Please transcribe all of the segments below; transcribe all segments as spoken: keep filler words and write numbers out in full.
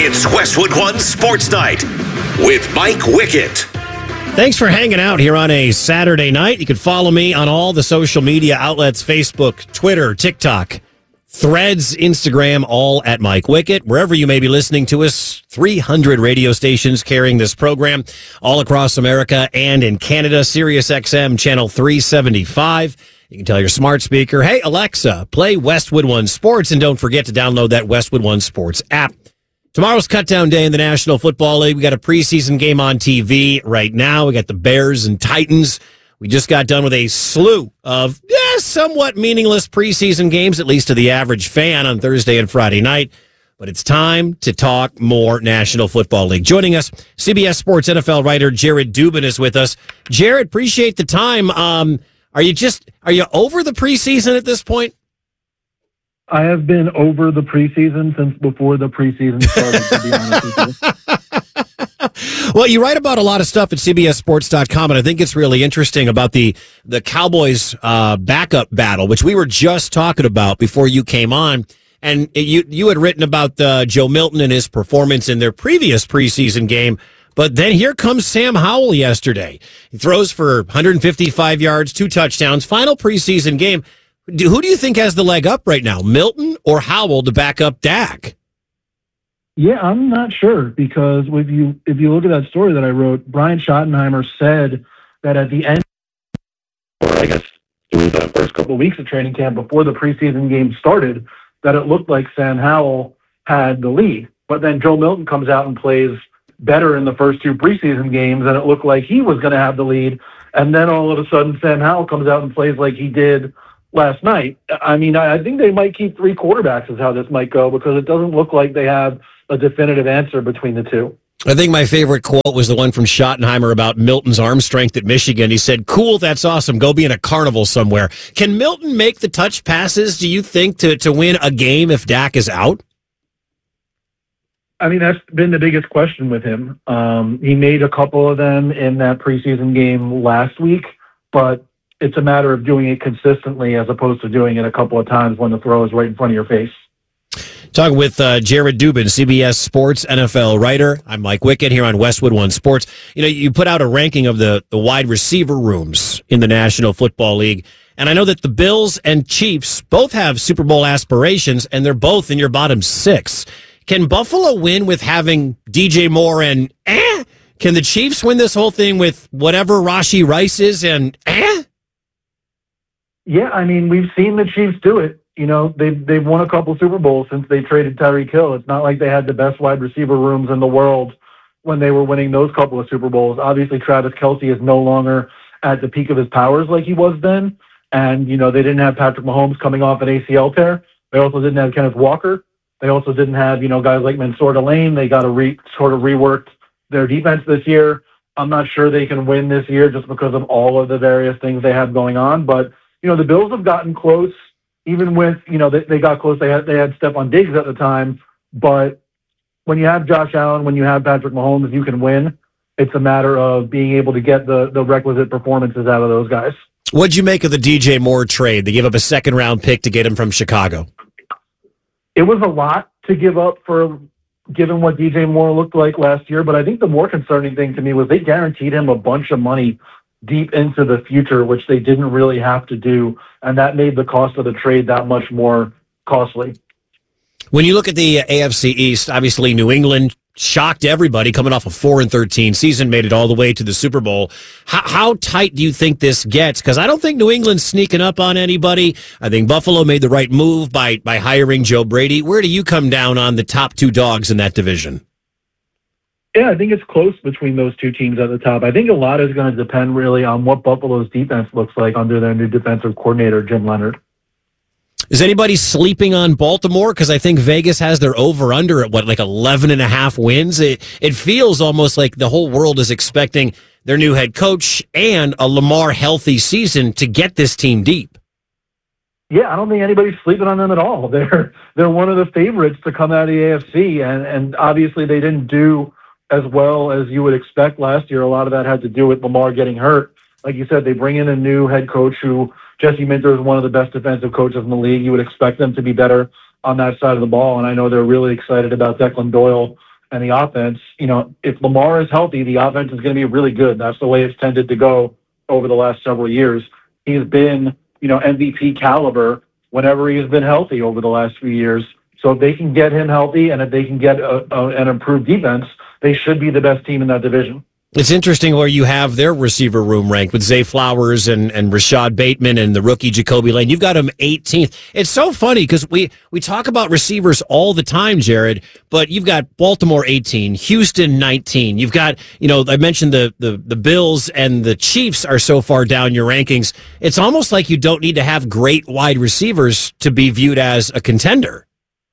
It's Westwood One Sports Night with Mike Wickett. Thanks for hanging out here on a Saturday night. You can follow me on all the social media outlets, Facebook, Twitter, TikTok, Threads, Instagram, all at Mike Wickett. Wherever you may be listening to us, three hundred radio stations carrying this program all across America and in Canada. Sirius X M channel three seventy-five. You can tell your smart speaker, hey, Alexa, play Westwood One Sports, and don't forget to download that Westwood One Sports app. Tomorrow's cutdown day in the National Football League. We got a preseason game on T V right now. We got the Bears and Titans. We just got done with a slew of eh, somewhat meaningless preseason games, at least to the average fan, on Thursday and Friday night. But it's time to talk more National Football League. Joining us, C B S Sports N F L writer Jared Dubin is with us. Jared, appreciate the time. Um, are you just are you over the preseason at this point? I have been over the preseason since before the preseason started, to be honest with you. Well, you write about a lot of stuff at C B S Sports dot com, and I think it's really interesting about the the Cowboys uh, backup battle, which we were just talking about before you came on. And you you had written about uh, Joe Milton and his performance in their previous preseason game. But then here comes Sam Howell yesterday. He throws for one hundred fifty-five yards, two touchdowns, final preseason game. Do, who do you think has the leg up right now, Milton or Howell, to back up Dak? Yeah, I'm not sure, because if you if you look at that story that I wrote, Brian Schottenheimer said that at the end, or I guess through the first couple of weeks of training camp before the preseason game started, that it looked like Sam Howell had the lead. But then Joe Milton comes out and plays better in the first two preseason games, and it looked like he was going to have the lead. And then all of a sudden, Sam Howell comes out and plays like he did last night. I mean, I think they might keep three quarterbacks is how this might go, because it doesn't look like they have a definitive answer between the two. I think my favorite quote was the one from Schottenheimer about Milton's arm strength at Michigan. He said, cool, that's awesome. Go be in a carnival somewhere. Can Milton make the touch passes, do you think, to, to win a game if Dak is out? I mean, that's been the biggest question with him. Um, he made a couple of them in that preseason game last week, but it's a matter of doing it consistently as opposed to doing it a couple of times when the throw is right in front of your face. Talking with uh, Jared Dubin, C B S Sports N F L writer. I'm Mike Wickett here on Westwood One Sports. You know, you put out a ranking of the, the wide receiver rooms in the National Football League, and I know that the Bills and Chiefs both have Super Bowl aspirations, and they're both in your bottom six. Can Buffalo win with having D J Moore and eh? Can the Chiefs win this whole thing with whatever Rashee Rice is and eh? Yeah, I mean, we've seen the Chiefs do it. You know, they've, they've won a couple Super Bowls since they traded Tyreek Hill. It's not like they had the best wide receiver rooms in the world when they were winning those couple of Super Bowls. Obviously, Travis Kelce is no longer at the peak of his powers like he was then. And, you know, they didn't have Patrick Mahomes coming off an A C L tear. They also didn't have Kenneth Walker. They also didn't have, you know, guys like Mansour Delane. They got to re, sort of reworked their defense this year. I'm not sure they can win this year just because of all of the various things they have going on. But, you know, the Bills have gotten close, even with, you know, they, they got close. They had, they had Stephon Diggs at the time. But when you have Josh Allen, when you have Patrick Mahomes, you can win. It's a matter of being able to get the, the requisite performances out of those guys. What'd you make of the D J Moore trade? They gave up a second round pick to get him from Chicago. It was a lot to give up for given what D J Moore looked like last year, but I think the more concerning thing to me was they guaranteed him a bunch of money deep into the future, which they didn't really have to do, and that made the cost of the trade that much more costly. When you look at the A F C East, obviously New England shocked everybody coming off a four and thirteen season, made it all the way to the Super Bowl. How, how tight do you think this gets? Because I don't think New England's sneaking up on anybody. I think Buffalo made the right move by by hiring Joe Brady. Where do you come down on the top two dogs in that division? Yeah, I think it's close between those two teams at the top. I think a lot is going to depend really on what Buffalo's defense looks like under their new defensive coordinator, Jim Leonhard. Is anybody sleeping on Baltimore? Because I think Vegas has their over-under at, what, like eleven and a half wins? It, it feels almost like the whole world is expecting their new head coach and a Lamar healthy season to get this team deep. Yeah, I don't think anybody's sleeping on them at all. They're they're one of the favorites to come out of the A F C, and, and obviously they didn't do as well as you would expect last year. A lot of that had to do with Lamar getting hurt. Like you said, they bring in a new head coach who, Jesse Minter, is one of the best defensive coaches in the league. You would expect them to be better on that side of the ball, and I know they're really excited about Declan Doyle and the offense, you know, if Lamar is healthy, the offense is going to be really good. That's the way it's tended to go over the last several years. He's been, you know, M V P caliber whenever he's been healthy over the last few years. So if they can get him healthy and if they can get a, a, an improved defense, they should be the best team in that division. It's interesting where you have their receiver room ranked with Zay Flowers and, and Rashad Bateman and the rookie Jacoby Lane. You've got them eighteenth. It's so funny because we, we talk about receivers all the time, Jared, but you've got Baltimore eighteen, Houston nineteen. You've got, you know, I mentioned the, the, the Bills and the Chiefs are so far down your rankings. It's almost like you don't need to have great wide receivers to be viewed as a contender.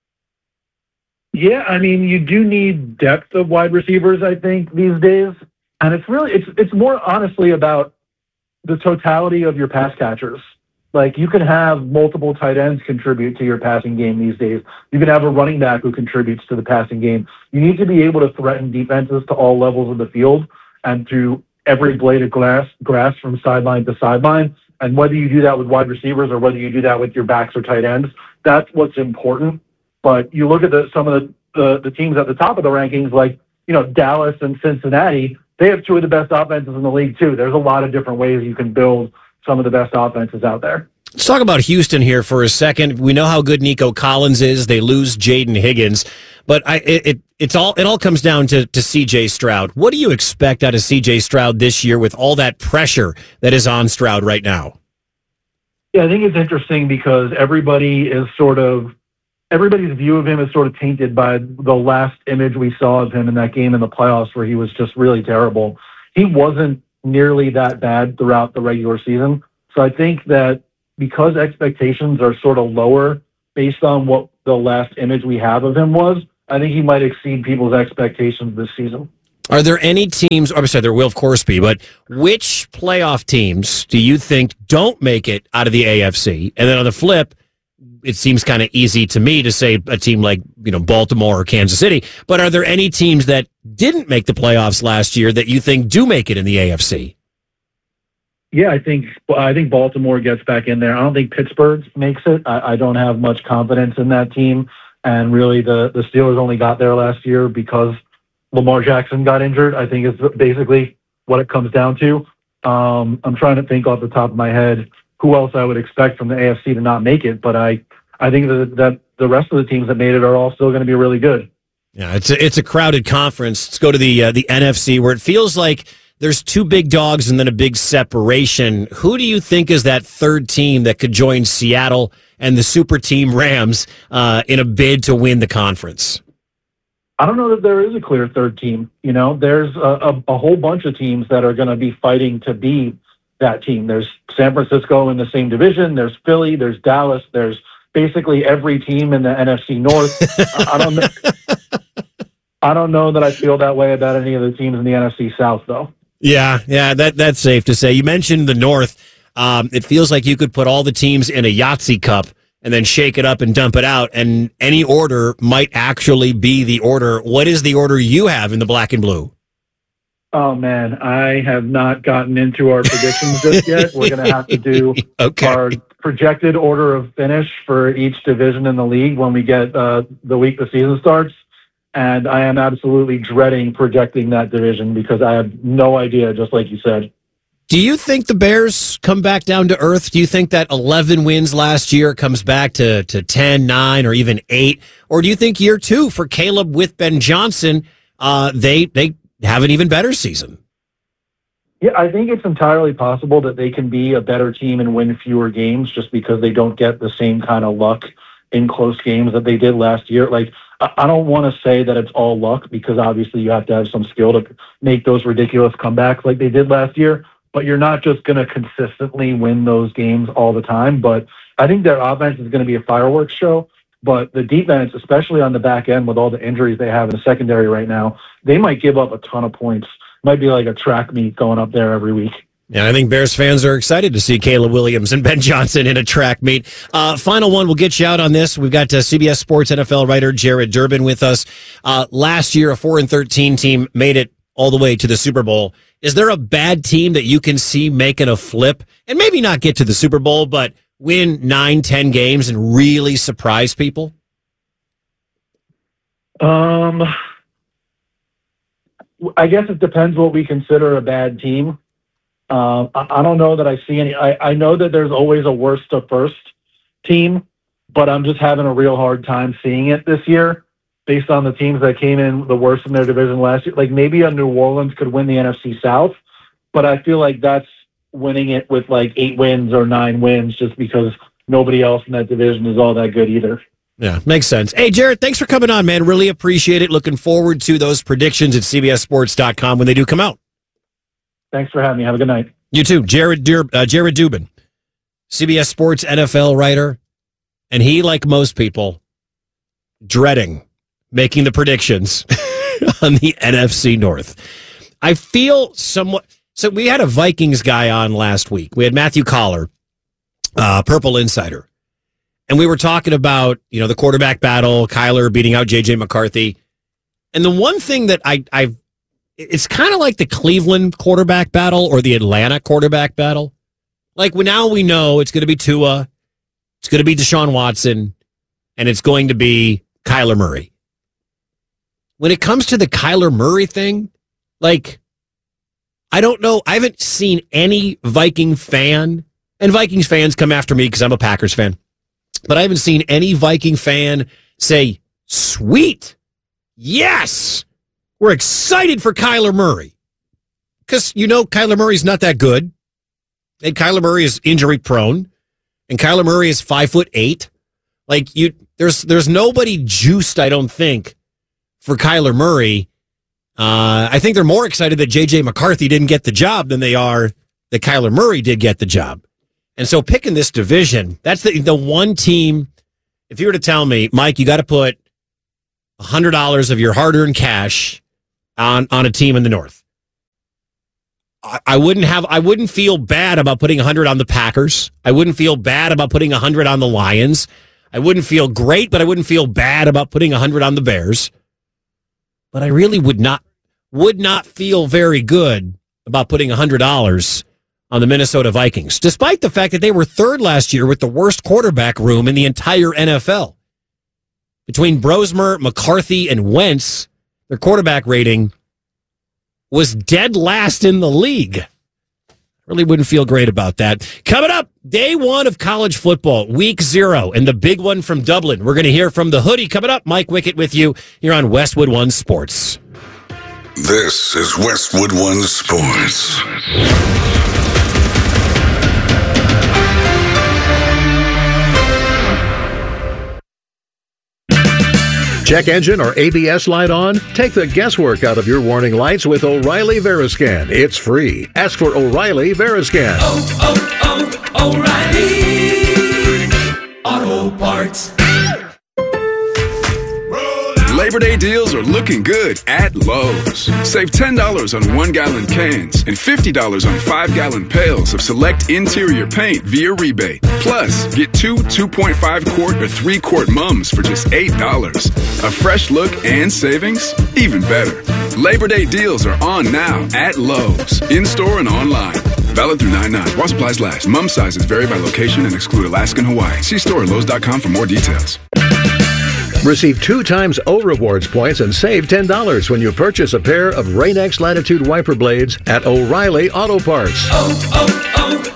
Yeah, I mean, you do need depth of wide receivers, I think, these days. And it's really, it's it's more honestly about the totality of your pass catchers. Like, you can have multiple tight ends contribute to your passing game these days. You can have a running back who contributes to the passing game. You need to be able to threaten defenses to all levels of the field and through every blade of grass, grass from sideline to sideline. And whether you do that with wide receivers or whether you do that with your backs or tight ends, that's what's important. But you look at the, some of the, the, the teams at the top of the rankings, like, you know, Dallas and Cincinnati, they have two of the best offenses in the league, too. There's a lot of different ways you can build some of the best offenses out there. Let's talk about Houston here for a second. We know how good Nico Collins is. They lose Jaden Higgins, but I, it, it it's all it all comes down to, to C J Stroud. What do you expect out of C J Stroud this year with all that pressure that is on Stroud right now? Yeah, I think it's interesting because everybody is sort of everybody's view of him is sort of tainted by the last image we saw of him in that game in the playoffs where he was just really terrible. He wasn't nearly that bad throughout the regular season. So I think that because expectations are sort of lower based on what the last image we have of him was, I think he might exceed people's expectations this season. Are there any teams, I'm sorry, there will of course be, but which playoff teams do you think don't make it out of the A F C? And then on the flip, it seems kind of easy to me to say a team like, you know, Baltimore or Kansas City, but are there any teams that didn't make the playoffs last year that you think do make it in the A F C? Yeah, I think I think Baltimore gets back in there. I don't think Pittsburgh makes it. I, I don't have much confidence in that team. And really, the, the Steelers only got there last year because Lamar Jackson got injured, I think is basically what it comes down to. Um, I'm trying to think off the top of my head who else I would expect from the A F C to not make it, but I, I think that, that the rest of the teams that made it are all still going to be really good. Yeah, it's a, it's a crowded conference. Let's go to the uh, the N F C where it feels like there's two big dogs and then a big separation. Who do you think is that third team that could join Seattle and the super team Rams uh, in a bid to win the conference? I don't know that there is a clear third team. You know, there's a, a, a whole bunch of teams that are going to be fighting to be that team. There's San Francisco in the same division. There's Philly. There's Dallas. There's basically every team in the N F C North. I don't know. I don't know that I feel that way about any of the teams in the N F C South, though. Yeah, yeah, that that's safe to say. You mentioned the North. Um, it feels like you could put all the teams in a Yahtzee cup and then shake it up and dump it out, and any order might actually be the order. What is the order you have in the black and blue? Oh, man, I have not gotten into our predictions just yet. We're going to have to do okay. our projected order of finish for each division in the league when we get uh, the week the season starts. And I am absolutely dreading projecting that division because I have no idea, just like you said. Do you think the Bears come back down to earth? Do you think that eleven wins last year comes back to, to ten, nine, or even eight? Or do you think year two for Caleb with Ben Johnson, uh, they they have an even better season? Yeah, I think it's entirely possible that they can be a better team and win fewer games just because they don't get the same kind of luck in close games that they did last year. Like, I don't want to say that it's all luck because obviously you have to have some skill to make those ridiculous comebacks like they did last year, but you're not just going to consistently win those games all the time. But I think their offense is going to be a fireworks show, but the defense, especially on the back end with all the injuries they have in the secondary right now, they might give up a ton of points. Might be like a track meet going up there every week. Yeah, I think Bears fans are excited to see Caleb Williams and Ben Johnson in a track meet. Uh, final one, we'll get you out on this. We've got uh, C B S Sports N F L writer Jared Durbin with us. Uh, last year, a four and thirteen team made it all the way to the Super Bowl. Is there a bad team that you can see making a flip and maybe not get to the Super Bowl, but win nine, ten games and really surprise people? Um, I guess it depends what we consider a bad team. Uh, I, I don't know that I see any. I, I know that there's always a worst to first team, but I'm just having a real hard time seeing it this year based on the teams that came in the worst in their division last year. Like maybe a New Orleans could win the N F C South, but I feel like that's winning it with like eight wins or nine wins just because nobody else in that division is all that good either. Yeah, makes sense. Hey, Jared, thanks for coming on, man. Really appreciate it. Looking forward to those predictions at C B S Sports dot com when they do come out. Thanks for having me. Have a good night. You too. Jared Dur- uh, Jared Dubin, C B S Sports N F L writer, and he, like most people, dreading making the predictions on the N F C North. I feel somewhat... So we had a Vikings guy on last week. We had Matthew Collar, uh, Purple Insider. And we were talking about, you know, the quarterback battle, Kyler beating out J J McCarthy. And the one thing that I, I've, it's kind of like the Cleveland quarterback battle or the Atlanta quarterback battle. Like now we know it's going to be Tua, it's going to be Deshaun Watson, and it's going to be Kyler Murray. When it comes to the Kyler Murray thing, like, I don't know. I haven't seen any Viking fan, and Vikings fans come after me because I'm a Packers fan. But I haven't seen any Viking fan say, sweet, yes, we're excited for Kyler Murray. Because, you know, Kyler Murray's not that good. And Kyler Murray is injury prone. And Kyler Murray is five foot eight. Like, you, there's there's nobody juiced, I don't think, for Kyler Murray. Uh, I think they're more excited that J J McCarthy didn't get the job than they are that Kyler Murray did get the job. And so picking this division, that's the, the one team, if you were to tell me, Mike, you got to put one hundred dollars of your hard-earned cash on, on a team in the North. I, I wouldn't have, I wouldn't feel bad about putting one hundred on the Packers. I wouldn't feel bad about putting one hundred on the Lions. I wouldn't feel great, but I wouldn't feel bad about putting one hundred on the Bears. But I really would not, would not feel very good about putting one hundred dollars on the Minnesota Vikings, despite the fact that they were third last year with the worst quarterback room in the entire N F L. Between Brosmer, McCarthy, and Wentz, their quarterback rating was dead last in the league. Really wouldn't feel great about that. Coming up, day one of college football, week zero, and the big one from Dublin. We're going to hear from the hoodie coming up. Mike Wickett with you here on Westwood One Sports. This is Westwood One Sports. Check engine or A B S light on? Take the guesswork out of your warning lights with O'Reilly Veriscan. It's free. Ask for O'Reilly Veriscan. Oh, oh, oh, O'Reilly Auto Parts. Labor Day deals are looking good at Lowe's. Save ten dollars on one-gallon cans and fifty dollars on five-gallon pails of select interior paint via rebate. Plus, get two two point five quart or three quart mums for just eight dollars. A fresh look and savings? Even better. Labor Day deals are on now at Lowe's, in-store and online. Valid through nine nine. While supplies last. Mum sizes vary by location and exclude Alaska and Hawaii. See store at Lowe's dot com for more details. Receive two times O Rewards points and save ten dollars when you purchase a pair of Rain-X Latitude wiper blades at O'Reilly Auto Parts. Oh,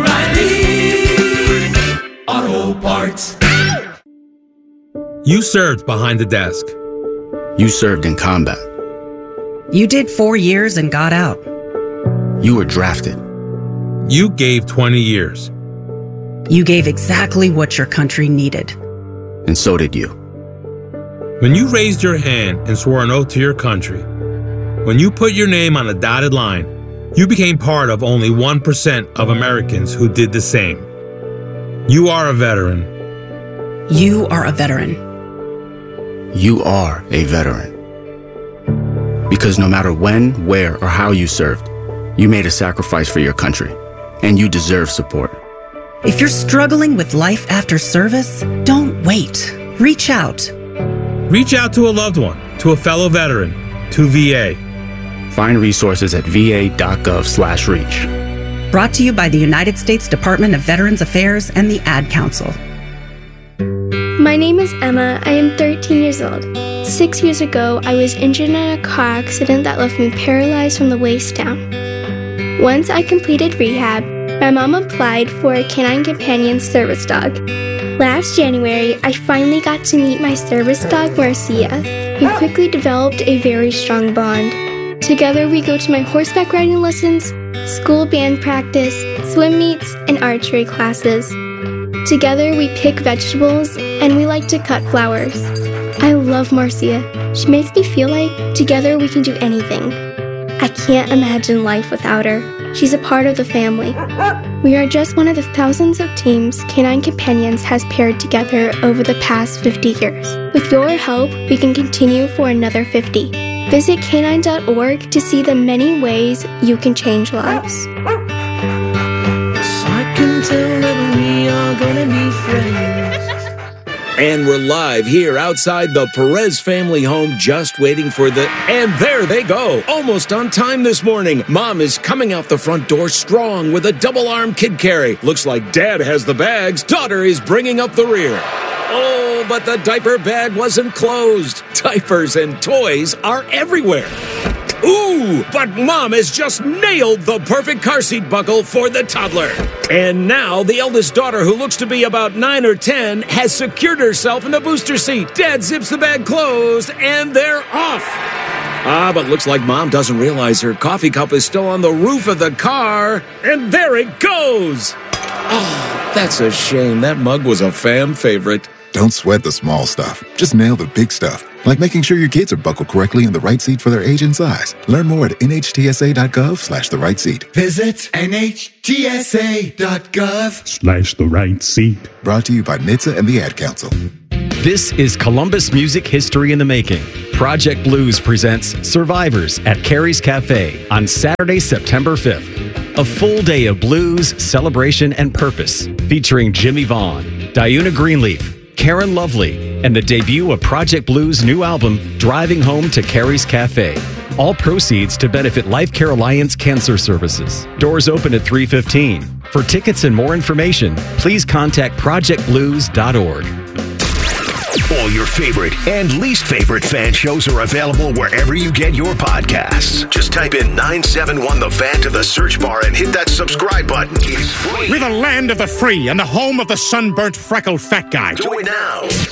oh, oh, O'Reilly Auto Parts. You served behind the desk. You served in combat. You did four years and got out. You were drafted. You gave twenty years. You gave exactly what your country needed. And so did you. When you raised your hand and swore an oath to your country, when you put your name on a dotted line, you became part of only one percent of Americans who did the same. You are a veteran. You are a veteran. You are a veteran. Because no matter when, where, or how you served, you made a sacrifice for your country, and you deserve support. If you're struggling with life after service, don't wait. Reach out. Reach out to a loved one, to a fellow veteran, to V A. Find resources at va.gov slash reach. Brought to you by the United States Department of Veterans Affairs and the Ad Council. My name is Emma. I am thirteen years old. Six years ago, I was injured in a car accident that left me paralyzed from the waist down. Once I completed rehab, my mom applied for a Canine Companion service dog. Last January, I finally got to meet my service dog, Marcia. We quickly developed a very strong bond. Together, we go to my horseback riding lessons, school band practice, swim meets, and archery classes. Together, we pick vegetables, and we like to cut flowers. I love Marcia. She makes me feel like together we can do anything. I can't imagine life without her. She's a part of the family. We are just one of the thousands of teams Canine Companions has paired together over the past fifty years. With your help, we can continue for another fifty. Visit canine dot org to see the many ways you can change lives. I can tell that we are gonna be friends. And we're live here outside the Perez family home, just waiting for the... And there they go, almost on time this morning. Mom is coming out the front door strong with a double-arm kid carry. Looks like Dad has the bags. Daughter is bringing up the rear. Oh, but the diaper bag wasn't closed. Diapers and toys are everywhere. Ooh, but Mom has just nailed the perfect car seat buckle for the toddler. And now the eldest daughter, who looks to be about nine or ten, has secured herself in the booster seat. Dad zips the bag closed, and they're off. Ah, but looks like Mom doesn't realize her coffee cup is still on the roof of the car. And there it goes. Oh, that's a shame. That mug was a fam favorite. Don't sweat the small stuff. Just nail the big stuff, like making sure your kids are buckled correctly in the right seat for their age and size. Learn more at N H T S A dot gov slash the right seat. Visit N H T S A dot gov slash the right seat. Brought to you by N H T S A and the Ad Council. This is Columbus Music History in the Making. Project Blues presents Survivors at Carrie's Cafe on Saturday, September fifth. A full day of blues, celebration, and purpose, featuring Jimmy Vaughn, Diuna Greenleaf, Karen Lovely, and the debut of Project Blues' new album, Driving Home to Carrie's Cafe. All proceeds to benefit Life Care Alliance Cancer Services. Doors open at three fifteen. For tickets and more information, please contact project blues dot org. All your favorite and least favorite fan shows are available wherever you get your podcasts. Just type in nine seven one The Fan to the search bar and hit that subscribe button. It's free. We're the land of the free and the home of the sunburnt, freckled fat guy. Do it now.